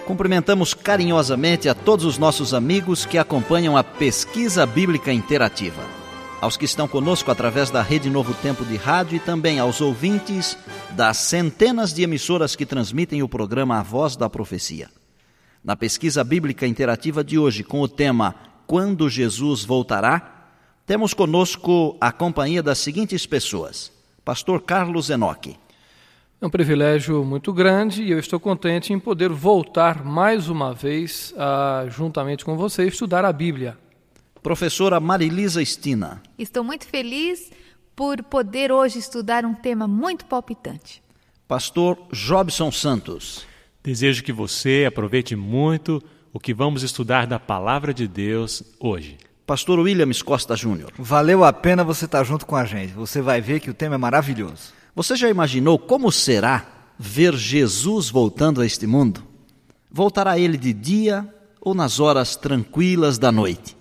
Cumprimentamos carinhosamente a todos os nossos amigos que acompanham a Pesquisa Bíblica Interativa. Aos que estão conosco através da Rede Novo Tempo de Rádio e também aos ouvintes das centenas de emissoras que transmitem o programa A Voz da Profecia. Na Pesquisa Bíblica Interativa de hoje, com o tema Quando Jesus Voltará, temos conosco a companhia das seguintes pessoas. Pastor Carlos Enoque. É um privilégio muito grande e eu estou contente em poder voltar mais uma vez, juntamente com você, estudar a Bíblia. Professora Marilisa Estina. Estou muito feliz por poder hoje estudar um tema muito palpitante. Pastor Jobson Santos. Desejo que você aproveite muito o que vamos estudar da Palavra de Deus hoje. Pastor Williams Costa Júnior. Valeu a pena você estar junto com a gente. Você vai ver que o tema é maravilhoso. Você já imaginou como será ver Jesus voltando a este mundo? Voltará ele de dia ou nas horas tranquilas da noite?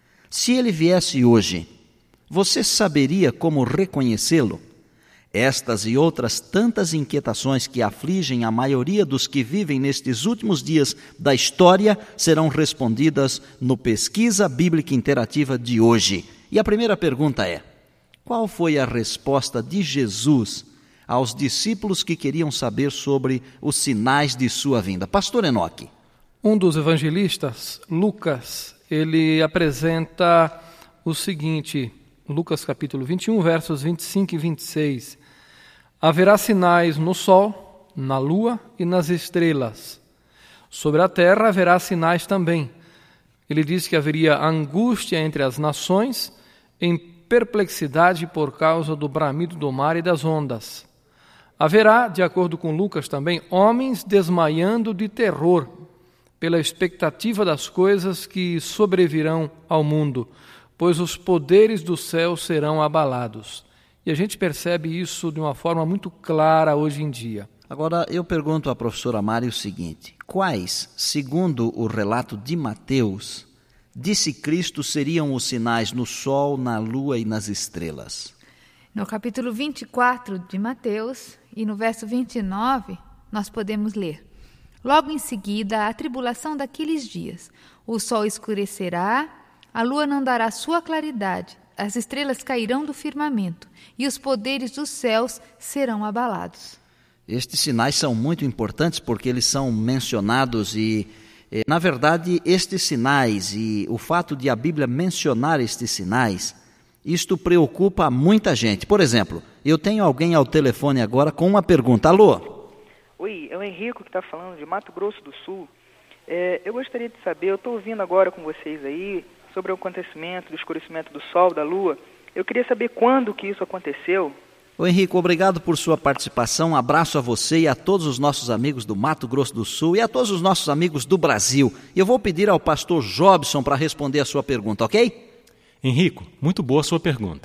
Se ele viesse hoje, você saberia como reconhecê-lo? Estas e outras tantas inquietações que afligem a maioria dos que vivem nestes últimos dias da história serão respondidas no Pesquisa Bíblica Interativa de hoje. E a primeira pergunta é: qual foi a resposta de Jesus aos discípulos que queriam saber sobre os sinais de sua vinda? Pastor Enoque. Um dos evangelistas, Lucas, ele apresenta o seguinte, Lucas capítulo 21, versos 25 e 26. Haverá sinais no sol, na lua e nas estrelas. Sobre a terra haverá sinais também. Ele diz que haveria angústia entre as nações, em perplexidade por causa do bramido do mar e das ondas. Haverá, de acordo com Lucas também, homens desmaiando de terror pela expectativa das coisas que sobrevirão ao mundo, pois os poderes do céu serão abalados. E a gente percebe isso de uma forma muito clara hoje em dia. Agora, eu pergunto à professora Mari o seguinte: quais, segundo o relato de Mateus, disse Cristo seriam os sinais no sol, na lua e nas estrelas? No capítulo 24 de Mateus e no verso 29, nós podemos ler: logo em seguida, a tribulação daqueles dias, o sol escurecerá, a lua não dará sua claridade, as estrelas cairão do firmamento e os poderes dos céus serão abalados. Estes sinais são muito importantes porque eles são mencionados e, na verdade, estes sinais e o fato de a Bíblia mencionar estes sinais, isto preocupa muita gente. Por exemplo, eu tenho alguém ao telefone agora com uma pergunta. Alô? Oi, é o Henrico que está falando de Mato Grosso do Sul. Eu gostaria de saber, eu estou ouvindo agora com vocês aí sobre o acontecimento do escurecimento do sol, da lua. Eu queria saber quando que isso aconteceu. Ô Henrico, obrigado por sua participação. Um abraço a você e a todos os nossos amigos do Mato Grosso do Sul e a todos os nossos amigos do Brasil. Eu vou pedir ao pastor Jobson para responder a sua pergunta, ok? Henrico, muito boa a sua pergunta.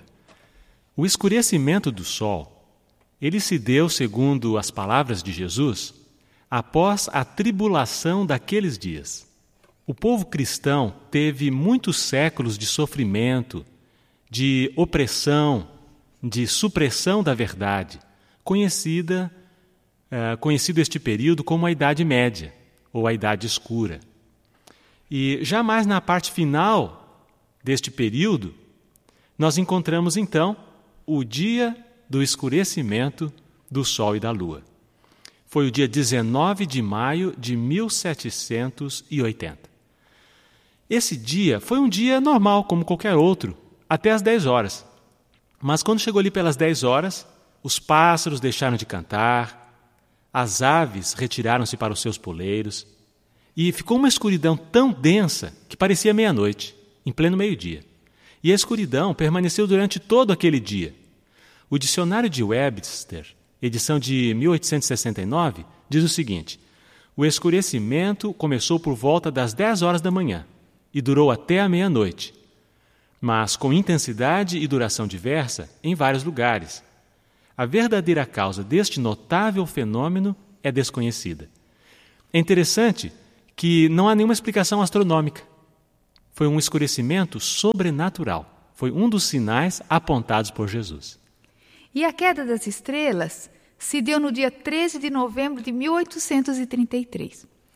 O escurecimento do sol, ele se deu, segundo as palavras de Jesus, após a tribulação daqueles dias. O povo cristão teve muitos séculos de sofrimento, de opressão, de supressão da verdade, conhecido este período como a Idade Média, ou a Idade Escura. E jamais na parte final deste período, nós encontramos então o dia do escurecimento do sol e da lua. Foi o dia 19 de maio de 1780. Esse dia foi um dia normal, como qualquer outro, até às 10 horas. Mas quando chegou ali pelas 10 horas, os pássaros deixaram de cantar, as aves retiraram-se para os seus poleiros, e ficou uma escuridão tão densa que parecia meia-noite, em pleno meio-dia. E a escuridão permaneceu durante todo aquele dia. O dicionário de Webster, edição de 1869, diz o seguinte: o escurecimento começou por volta das 10 horas da manhã e durou até a meia-noite, mas com intensidade e duração diversa em vários lugares. A verdadeira causa deste notável fenômeno é desconhecida. É interessante que não há nenhuma explicação astronômica. Foi um escurecimento sobrenatural. Foi um dos sinais apontados por Jesus. E a queda das estrelas se deu no dia 13 de novembro de 1833.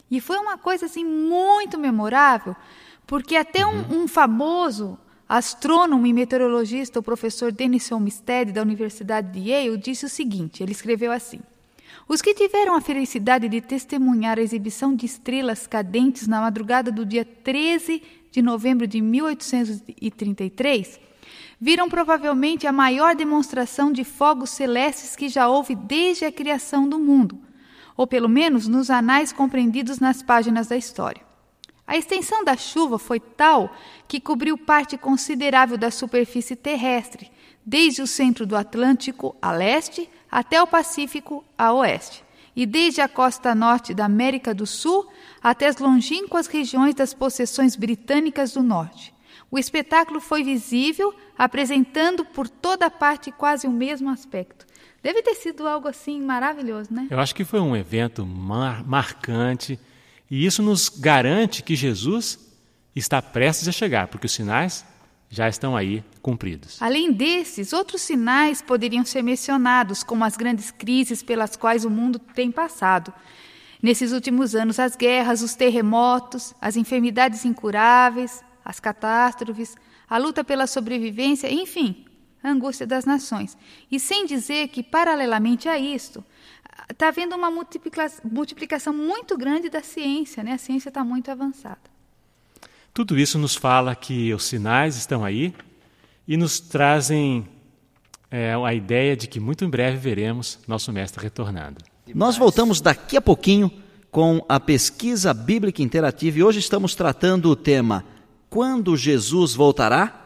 E foi uma coisa assim muito memorável, porque até um famoso astrônomo e meteorologista, o professor Dennis Olmsted, da Universidade de Yale, disse o seguinte, ele escreveu assim: os que tiveram a felicidade de testemunhar a exibição de estrelas cadentes na madrugada do dia 13 de novembro de 1833, viram provavelmente a maior demonstração de fogos celestes que já houve desde a criação do mundo, ou pelo menos nos anais compreendidos nas páginas da história. A extensão da chuva foi tal que cobriu parte considerável da superfície terrestre, desde o centro do Atlântico a leste até o Pacífico a oeste, e desde a costa norte da América do Sul até as longínquas regiões das possessões britânicas do norte. O espetáculo foi visível, apresentando por toda parte quase o mesmo aspecto. Deve ter sido algo assim maravilhoso, né? Eu acho que foi um evento marcante, e isso nos garante que Jesus está prestes a chegar, porque os sinais já estão aí cumpridos. Além desses, outros sinais poderiam ser mencionados, como as grandes crises pelas quais o mundo tem passado. Nesses últimos anos, as guerras, os terremotos, as enfermidades incuráveis, as catástrofes, a luta pela sobrevivência, enfim, a angústia das nações. E sem dizer que, paralelamente a isto, está havendo uma multiplicação muito grande da ciência, né? A ciência está muito avançada. Tudo isso nos fala que os sinais estão aí e nos trazem a ideia de que muito em breve veremos nosso Mestre retornando. Nós voltamos daqui a pouquinho com a pesquisa bíblica interativa e hoje estamos tratando o tema Quando Jesus voltará?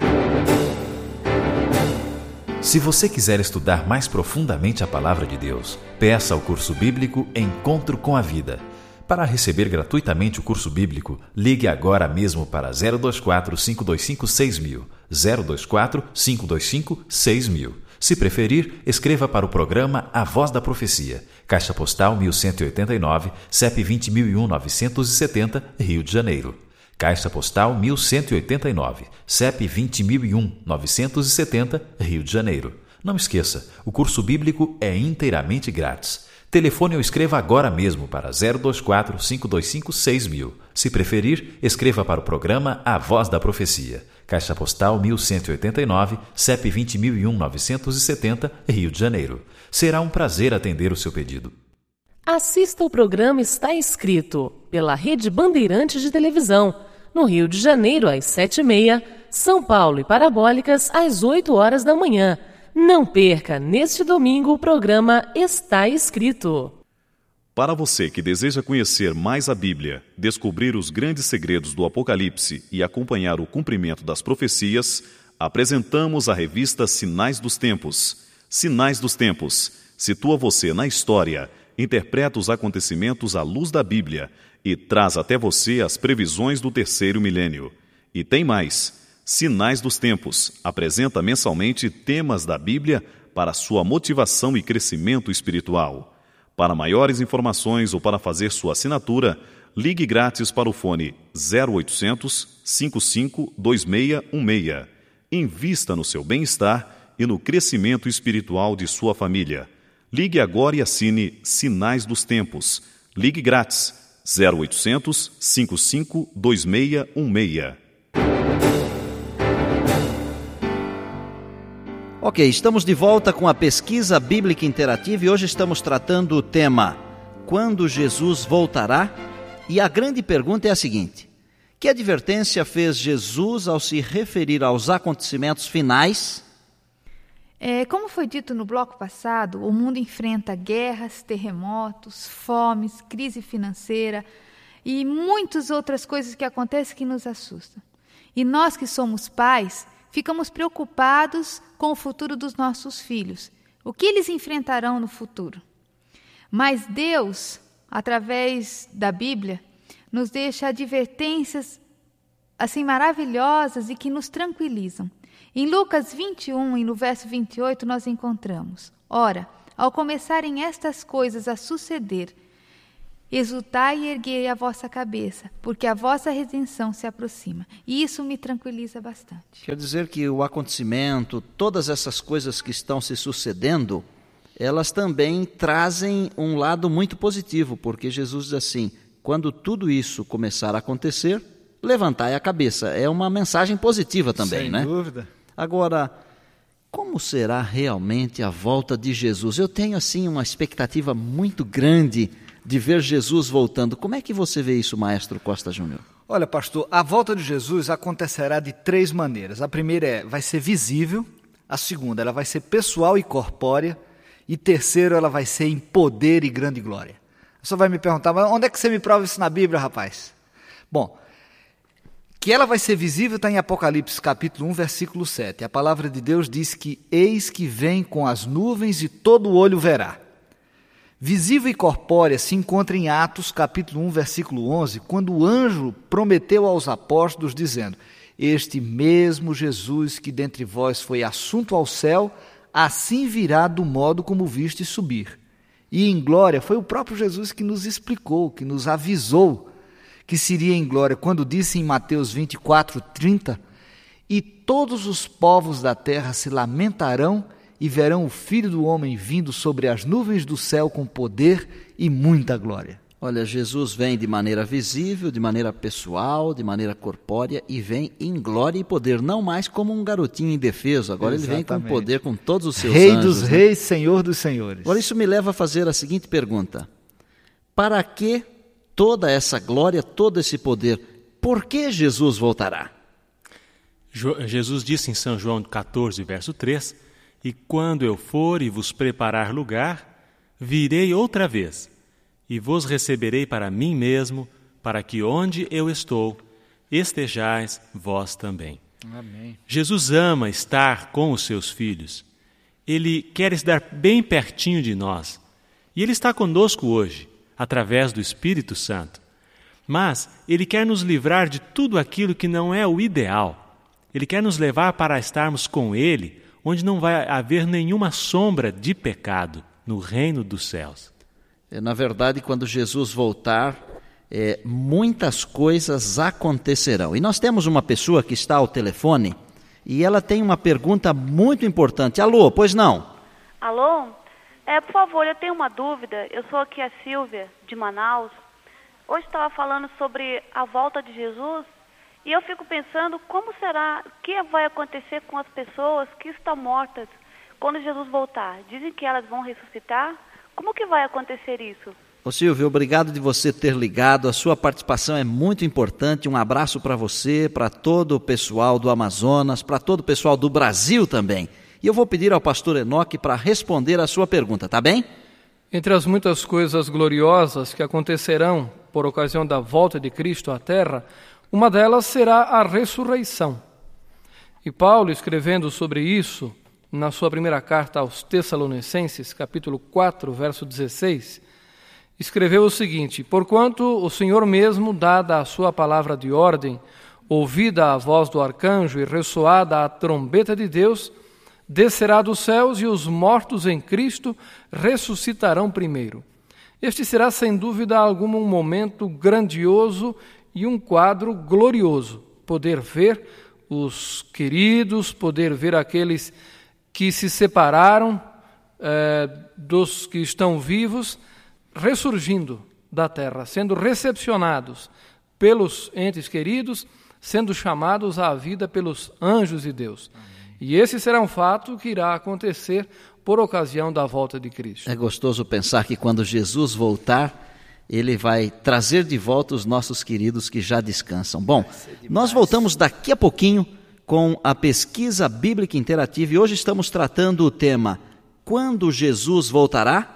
Se você quiser estudar mais profundamente a Palavra de Deus, peça o curso bíblico Encontro com a Vida. Para receber gratuitamente o curso bíblico, ligue agora mesmo para 024-525-6000, 024-525-6000. Se preferir, escreva para o programa A Voz da Profecia, Caixa Postal 1189, CEP 20.001-970, Rio de Janeiro. Caixa Postal 1189, CEP 20.001-970, Rio de Janeiro. Não esqueça, o curso bíblico é inteiramente grátis. Telefone ou escreva agora mesmo para 024-525-6000. Se preferir, escreva para o programa A Voz da Profecia, Caixa Postal 1189, CEP 20.001-970, Rio de Janeiro. Será um prazer atender o seu pedido. Assista o programa Está Escrito, pela Rede Bandeirantes de Televisão, no Rio de Janeiro às 7h30, São Paulo e Parabólicas às 8h da manhã. Não perca, neste domingo, o programa Está Escrito. Para você que deseja conhecer mais a Bíblia, descobrir os grandes segredos do Apocalipse e acompanhar o cumprimento das profecias, apresentamos a revista Sinais dos Tempos. Sinais dos Tempos situa você na história, interpreta os acontecimentos à luz da Bíblia e traz até você as previsões do terceiro milênio. E tem mais. Sinais dos Tempos apresenta mensalmente temas da Bíblia para sua motivação e crescimento espiritual. Para maiores informações ou para fazer sua assinatura, ligue grátis para o fone 0800 55 2616. Invista no seu bem-estar e no crescimento espiritual de sua família. Ligue agora e assine Sinais dos Tempos. Ligue grátis 0800 55 2616. Ok, estamos de volta com a pesquisa bíblica interativa e hoje estamos tratando o tema Quando Jesus voltará? E a grande pergunta é a seguinte: que advertência fez Jesus ao se referir aos acontecimentos finais? Como foi dito no bloco passado, o mundo enfrenta guerras, terremotos, fomes, crise financeira e muitas outras coisas que acontecem que nos assustam. E nós que somos pais, ficamos preocupados com o futuro dos nossos filhos. O que eles enfrentarão no futuro? Mas Deus, através da Bíblia, nos deixa advertências assim maravilhosas e que nos tranquilizam. Em Lucas 21, e no verso 28, nós encontramos: Ora, ao começarem estas coisas a suceder, exultai e erguei a vossa cabeça, porque a vossa redenção se aproxima. E isso me tranquiliza bastante. Quer dizer que o acontecimento, todas essas coisas que estão se sucedendo, elas também trazem um lado muito positivo, porque Jesus diz assim: quando tudo isso começar a acontecer, levantai a cabeça. É uma mensagem positiva também, né? Sem dúvida. Agora, como será realmente a volta de Jesus? Eu tenho, assim, uma expectativa muito grande de ver Jesus voltando. Como é que você vê isso, maestro Costa Júnior? Olha, pastor, a volta de Jesus acontecerá de 3 maneiras. A primeira vai ser visível. A segunda, ela vai ser pessoal e corpórea. E terceiro, ela vai ser em poder e grande glória. Você vai me perguntar, mas onde é que você me prova isso na Bíblia, rapaz? Bom, que ela vai ser visível está em Apocalipse capítulo 1, versículo 7. A palavra de Deus diz que eis que vem com as nuvens e todo o olho verá. Visível e corpórea se encontra em Atos capítulo 1, versículo 11, quando o anjo prometeu aos apóstolos dizendo: este mesmo Jesus que dentre vós foi assunto ao céu, assim virá do modo como viste subir. E em glória, foi o próprio Jesus que nos explicou, que nos avisou que seria em glória, quando disse em Mateus 24, 30, e todos os povos da terra se lamentarão e verão o Filho do Homem vindo sobre as nuvens do céu com poder e muita glória. Olha, Jesus vem de maneira visível, de maneira pessoal, de maneira corpórea e vem em glória e poder, não mais como um garotinho indefeso. Agora Exatamente. Ele vem com poder, com todos os seus Rei anjos. dos reis, Senhor dos senhores. Agora isso me leva a fazer a seguinte pergunta: para que toda essa glória, todo esse poder? Por que Jesus voltará? Jesus disse em São João 14, verso 3, e quando eu for e vos preparar lugar, virei outra vez, e vos receberei para mim mesmo, para que onde eu estou, estejais vós também. Amém. Jesus ama estar com os seus filhos. Ele quer estar bem pertinho de nós. E Ele está conosco hoje, através do Espírito Santo. Mas Ele quer nos livrar de tudo aquilo que não é o ideal. Ele quer nos levar para estarmos com Ele, onde não vai haver nenhuma sombra de pecado, no reino dos céus. Na verdade, quando Jesus voltar, muitas coisas acontecerão. E nós temos uma pessoa que está ao telefone e ela tem uma pergunta muito importante. Alô, pois não? Alô? Por favor, eu tenho uma dúvida. Eu sou aqui a Silvia, de Manaus. Hoje estava falando sobre a volta de Jesus e eu fico pensando como será, o que vai acontecer com as pessoas que estão mortas quando Jesus voltar. Dizem que elas vão ressuscitar. Como que vai acontecer isso? Ô Silvio, obrigado de você ter ligado. A sua participação é muito importante. Um abraço para você, para todo o pessoal do Amazonas, para todo o pessoal do Brasil também. E eu vou pedir ao pastor Enoque para responder a sua pergunta, tá bem? Entre as muitas coisas gloriosas que acontecerão por ocasião da volta de Cristo à Terra, uma delas será a ressurreição. E Paulo, escrevendo sobre isso, na sua primeira carta aos Tessalonicenses, capítulo 4, verso 16, escreveu o seguinte: porquanto o Senhor mesmo, dada a sua palavra de ordem, ouvida a voz do arcanjo e ressoada a trombeta de Deus, descerá dos céus e os mortos em Cristo ressuscitarão primeiro. Este será, sem dúvida alguma, um momento grandioso e um quadro glorioso. Poder ver os queridos, poder ver aqueles que se separaram dos que estão vivos, ressurgindo da terra, sendo recepcionados pelos entes queridos, sendo chamados à vida pelos anjos de Deus. Amém. E esse será um fato que irá acontecer por ocasião da volta de Cristo. É gostoso pensar que quando Jesus voltar, Ele vai trazer de volta os nossos queridos que já descansam. Bom, nós voltamos daqui a pouquinho com a pesquisa bíblica interativa e hoje estamos tratando o tema Quando Jesus voltará?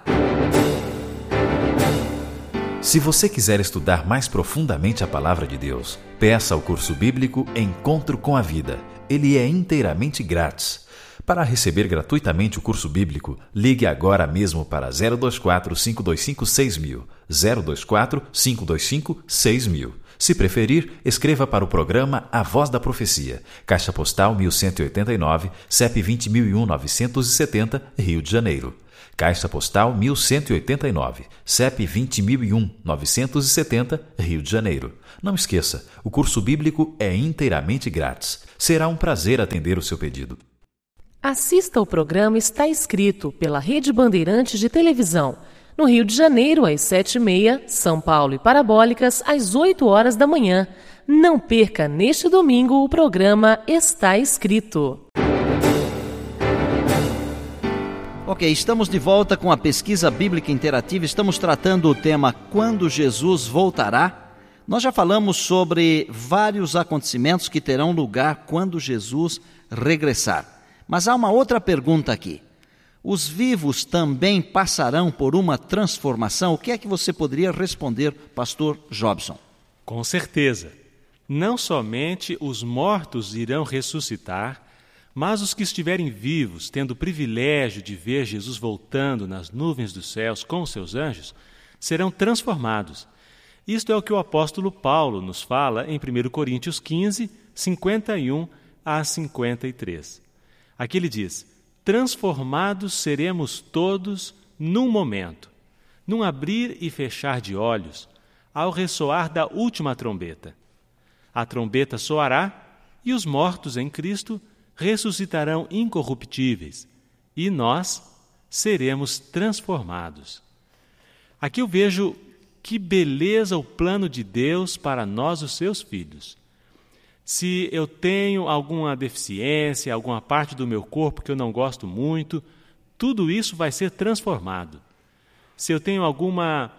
Se você quiser estudar mais profundamente a Palavra de Deus, peça ao curso bíblico Encontro com a Vida. Ele é inteiramente grátis. Para receber gratuitamente o curso bíblico, ligue agora mesmo para 024-525-6000, 024-525-6000. Se preferir, escreva para o programa A Voz da Profecia, Caixa Postal 1189, CEP 20.001-970, Rio de Janeiro. Caixa Postal 1189, CEP 20.001-970, Rio de Janeiro. Não esqueça, o curso bíblico é inteiramente grátis. Será um prazer atender o seu pedido. Assista ao programa Está Escrito pela Rede Bandeirantes de Televisão, No Rio de Janeiro, às 7h30, São Paulo e Parabólicas, às 8 horas da manhã. Não perca neste domingo o programa Está Escrito. Ok, estamos de volta com a pesquisa bíblica interativa. Estamos tratando o tema Quando Jesus Voltará. Nós já falamos sobre vários acontecimentos que terão lugar quando Jesus regressar. Mas há uma outra pergunta aqui. Os vivos também passarão por uma transformação? O que é que você poderia responder, pastor Jobson? Com certeza. Não somente os mortos irão ressuscitar, mas os que estiverem vivos, tendo o privilégio de ver Jesus voltando nas nuvens dos céus com os seus anjos, serão transformados. Isto é o que o apóstolo Paulo nos fala em 1 Coríntios 15, 51 a 53. Aqui ele diz: transformados seremos todos num momento, num abrir e fechar de olhos, ao ressoar da última trombeta. A trombeta soará e os mortos em Cristo ressuscitarão incorruptíveis, e nós seremos transformados. Aqui eu vejo que beleza o plano de Deus para nós, os seus filhos. Se eu tenho alguma deficiência, alguma parte do meu corpo que eu não gosto muito, tudo isso vai ser transformado. Se eu tenho alguma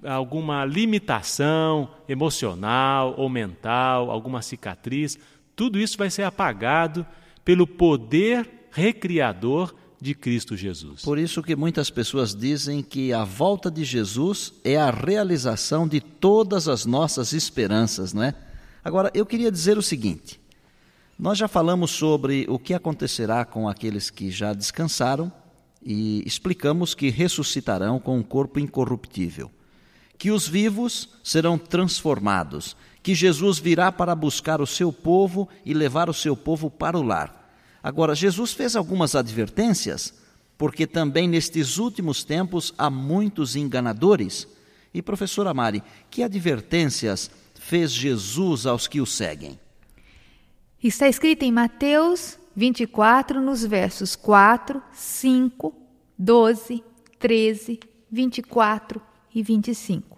limitação emocional ou mental, alguma cicatriz, tudo isso vai ser apagado pelo poder recriador de Cristo Jesus. Por isso que muitas pessoas dizem que a volta de Jesus é a realização de todas as nossas esperanças, não é? Agora, eu queria dizer o seguinte: nós já falamos sobre o que acontecerá com aqueles que já descansaram e explicamos que ressuscitarão com um corpo incorruptível, que os vivos serão transformados, que Jesus virá para buscar o seu povo e levar o seu povo para o lar. Agora, Jesus fez algumas advertências, porque também nestes últimos tempos há muitos enganadores. E, professora Mari, que advertências fez Jesus aos que o seguem? Está escrito em Mateus 24, nos versos 4, 5, 12, 13, 24 e 25.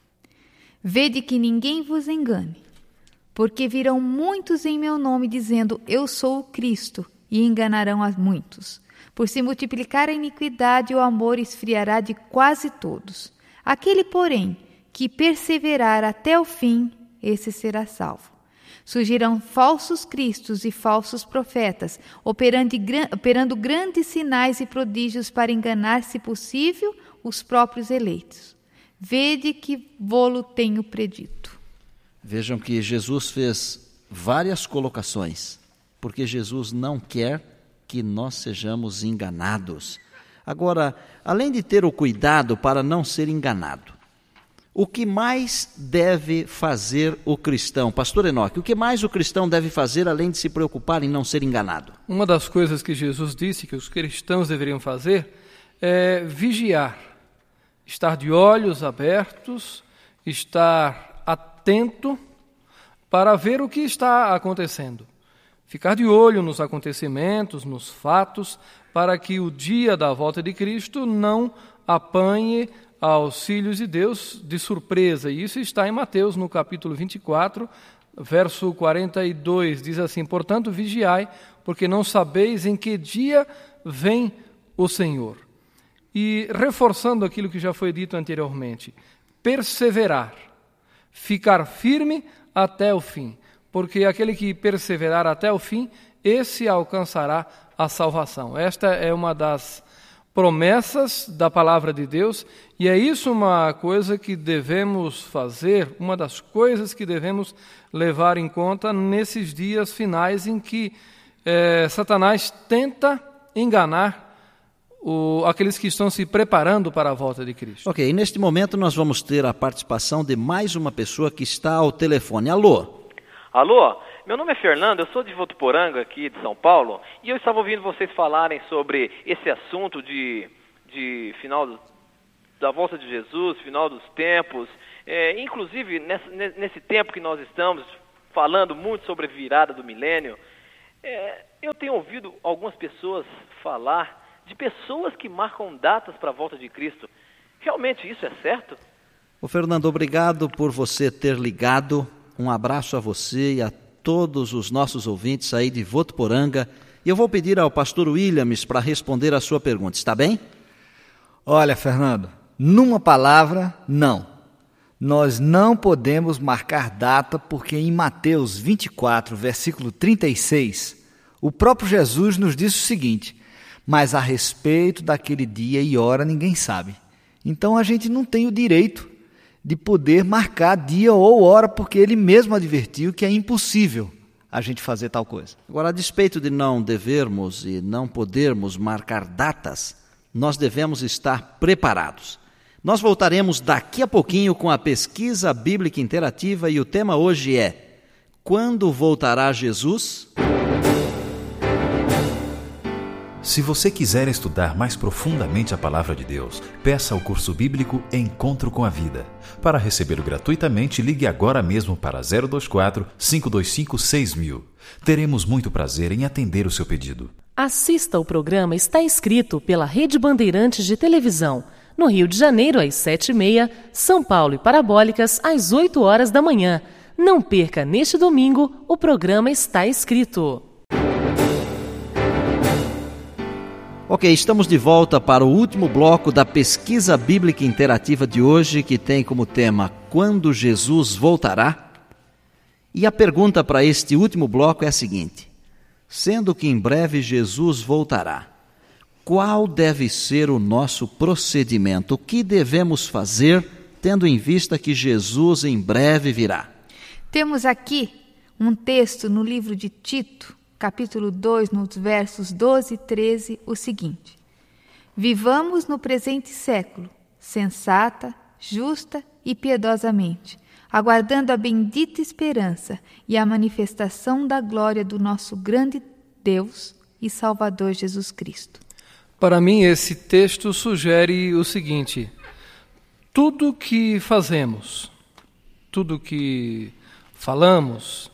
Vede que ninguém vos engane, porque virão muitos em meu nome dizendo, eu sou o Cristo, e enganarão a muitos. Por se multiplicar a iniquidade, o amor esfriará de quase todos. Aquele, porém, que perseverar até o fim, esse será salvo. Surgirão falsos cristos e falsos profetas, operando grandes sinais e prodígios para enganar, se possível, os próprios eleitos. Vede que vô-lo tenho predito. Vejam que Jesus fez várias colocações, porque Jesus não quer que nós sejamos enganados. Agora, além de ter o cuidado para não ser enganado, o que mais deve fazer o cristão? Pastor Enoque, o que mais o cristão deve fazer além de se preocupar em não ser enganado? Uma das coisas que Jesus disse que os cristãos deveriam fazer é vigiar, estar de olhos abertos, estar atento para ver o que está acontecendo. Ficar de olho nos acontecimentos, nos fatos, para que o dia da volta de Cristo não apanhe aos filhos de Deus de surpresa. E isso está em Mateus, no capítulo 24, verso 42. Diz assim, portanto, vigiai, porque não sabeis em que dia vem o Senhor. E reforçando aquilo que já foi dito anteriormente, perseverar, ficar firme até o fim, porque aquele que perseverar até o fim, esse alcançará a salvação. Esta é uma das promessas da palavra de Deus, e é isso uma coisa que devemos fazer, uma das coisas que devemos levar em conta nesses dias finais em que Satanás tenta enganar aqueles que estão se preparando para a volta de Cristo. Ok, e neste momento nós vamos ter a participação de mais uma pessoa que está ao telefone. Alô? Alô? Meu nome é Fernando, eu sou de Votuporanga, aqui de São Paulo, e eu estava ouvindo vocês falarem sobre esse assunto de final da volta de Jesus, final dos tempos, inclusive nesse tempo que nós estamos falando muito sobre a virada do milênio. Eu tenho ouvido algumas pessoas falar de pessoas que marcam datas para a volta de Cristo. Realmente isso é certo? Ô Fernando, obrigado por você ter ligado. Um abraço a você e a todos os nossos ouvintes aí de Votuporanga. E eu vou pedir ao pastor Williams para responder a sua pergunta, está bem? Olha, Fernando, numa palavra, não. Nós não podemos marcar data porque em Mateus 24, versículo 36, o próprio Jesus nos disse o seguinte: mas a respeito daquele dia e hora ninguém sabe. Então a gente não tem o direito de poder marcar dia ou hora, porque ele mesmo advertiu que é impossível a gente fazer tal coisa. Agora, a despeito de não devermos e não podermos marcar datas, nós devemos estar preparados. Nós voltaremos daqui a pouquinho com a pesquisa bíblica interativa e o tema hoje é: quando voltará Jesus? Se você quiser estudar mais profundamente a Palavra de Deus, peça o curso bíblico Encontro com a Vida. Para recebê-lo gratuitamente, ligue agora mesmo para 024-525-6000. Teremos muito prazer em atender o seu pedido. Assista ao programa Está Escrito pela Rede Bandeirantes de Televisão, no Rio de Janeiro às 7h30, São Paulo e Parabólicas às 8 horas da manhã. Não perca neste domingo o programa Está Escrito. Ok, estamos de volta para o último bloco da pesquisa bíblica interativa de hoje, que tem como tema Quando Jesus voltará? E a pergunta para este último bloco é a seguinte: sendo que em breve Jesus voltará, qual deve ser o nosso procedimento? O que devemos fazer, tendo em vista que Jesus em breve virá? Temos aqui um texto no livro de Tito, capítulo 2, nos versos 12 e 13, o seguinte: vivamos no presente século, sensata, justa e piedosamente, aguardando a bendita esperança e a manifestação da glória do nosso grande Deus e Salvador Jesus Cristo. Para mim, esse texto sugere o seguinte: tudo que fazemos, tudo que falamos,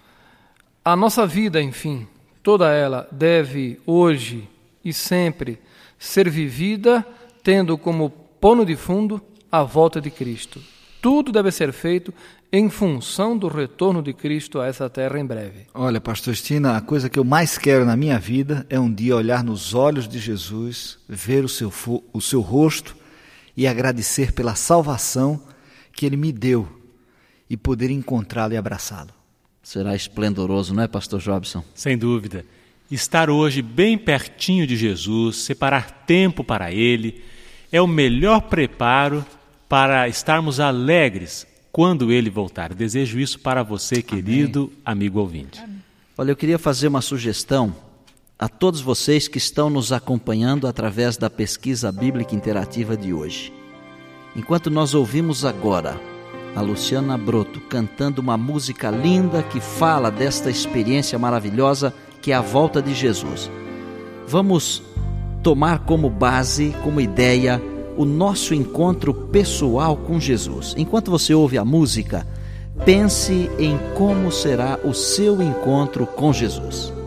a nossa vida, enfim, toda ela deve hoje e sempre ser vivida tendo como pano de fundo a volta de Cristo. Tudo deve ser feito em função do retorno de Cristo a essa terra em breve. Olha, pastor Estina, a coisa que eu mais quero na minha vida é um dia olhar nos olhos de Jesus, ver o seu rosto e agradecer pela salvação que Ele me deu e poder encontrá-lo e abraçá-lo. Será esplendoroso, não é, pastor Jobson? Sem dúvida. Estar hoje bem pertinho de Jesus, separar tempo para Ele, é o melhor preparo para estarmos alegres quando Ele voltar. Desejo isso para você, querido amigo ouvinte. Olha, eu queria fazer uma sugestão a todos vocês que estão nos acompanhando através da pesquisa bíblica interativa de hoje. Enquanto nós ouvimos agora a Luciana Broto cantando uma música linda que fala desta experiência maravilhosa que é a volta de Jesus, vamos tomar como base, como ideia, o nosso encontro pessoal com Jesus. Enquanto você ouve a música, pense em como será o seu encontro com Jesus.